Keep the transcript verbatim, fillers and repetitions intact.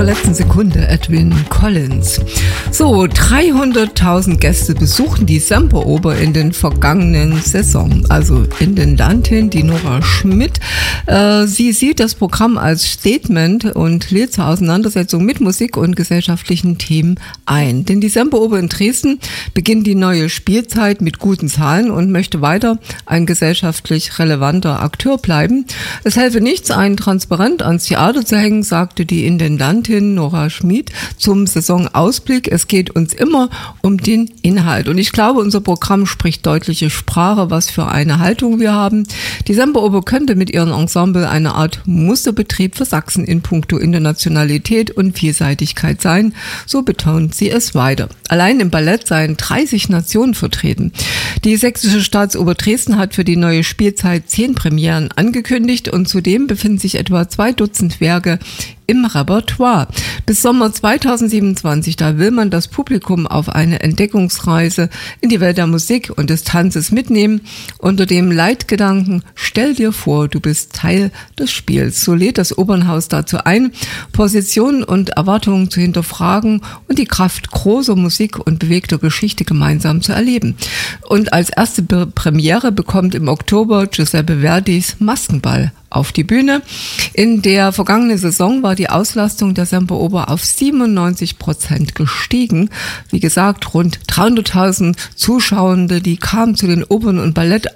Letzten Sekunde Edwyn Collins. So, dreihunderttausend Gäste besuchen die Semperoper in den vergangenen Saison. Also Intendantin, die Nora Schmidt. Äh, sie sieht das Programm als Statement und lädt zur Auseinandersetzung mit Musik und gesellschaftlichen Themen ein. Denn die Semperoper in Dresden beginnt die neue Spielzeit mit guten Zahlen und möchte weiter ein gesellschaftlich relevanter Akteur bleiben. Es helfe nichts, ein Transparent ans Theater zu hängen, sagte die Intendantin Nora Schmidt zum Saisonausblick. Es geht uns immer um den Inhalt. Und ich glaube, unser Programm spricht deutliche Sprache, was für eine Haltung wir haben. Die Semperoper könnte mit ihrem Ensemble eine Art Musterbetrieb für Sachsen in puncto Internationalität und Vielseitigkeit sein. So betont sie es weiter. Allein im Ballett seien dreißig Nationen vertreten. Die Sächsische Staatsoper Dresden hat für die neue Spielzeit zehn Premieren angekündigt und zudem befinden sich etwa zwei Dutzend Werke im Repertoire. Bis Sommer zweitausendsiebenundzwanzig, da will man das Publikum auf eine Entdeckungsreise in die Welt der Musik und des Tanzes mitnehmen, unter dem Leitgedanken, stell dir vor, du bist Teil des Spiels. So lädt das Opernhaus dazu ein, Positionen und Erwartungen zu hinterfragen und die Kraft großer Musik und bewegter Geschichte gemeinsam zu erleben. Und als erste Be- Premiere bekommt im Oktober Giuseppe Verdis Maskenball auf die Bühne. In der vergangenen Saison war die Auslastung der Semperoper auf siebenundneunzig Prozent gestiegen. Wie gesagt, rund dreihunderttausend Zuschauende, die kamen zu den Opern- und Ballett